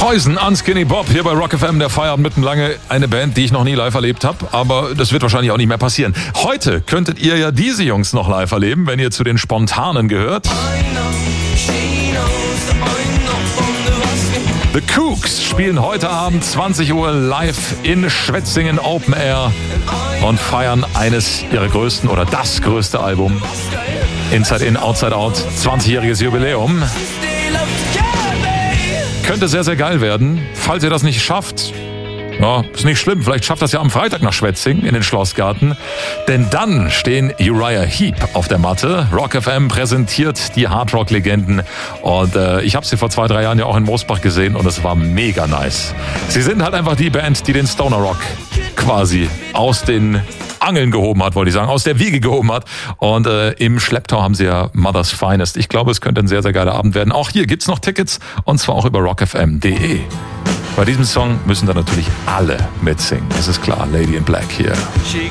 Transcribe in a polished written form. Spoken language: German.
Poison, Unskinny Bob hier bei Rock FM, der Feierabend mitten lange. Eine Band, die ich noch nie live erlebt habe, aber das wird wahrscheinlich auch nicht mehr passieren. Heute könntet ihr ja diese Jungs noch live erleben, wenn ihr zu den Spontanen gehört. The Kooks spielen heute Abend 20 Uhr live in Schwetzingen Open Air und feiern eines ihrer größten oder das größte Album. Inside In, Outside Out, 20-jähriges Jubiläum. Könnte sehr, sehr geil werden. Falls ihr das nicht schafft, ja, ist nicht schlimm. Vielleicht schafft das ja am Freitag nach Schwetzingen in den Schlossgarten. Denn dann stehen Uriah Heep auf der Matte. Rock FM präsentiert die Hardrock-Legenden. Und ich habe sie vor 2-3 Jahren ja auch in Moosbach gesehen und es war mega nice. Sie sind halt einfach die Band, die den Stoner Rock quasi aus den Angeln gehoben hat, wollte ich sagen, aus der Wiege gehoben hat. Und im Schlepptau haben sie ja Mother's Finest. Ich glaube, es könnte ein sehr, sehr geiler Abend werden. Auch hier gibt's noch Tickets und zwar auch über rockfm.de. Bei diesem Song müssen da natürlich alle mitsingen. Das ist klar, Lady in Black hier. She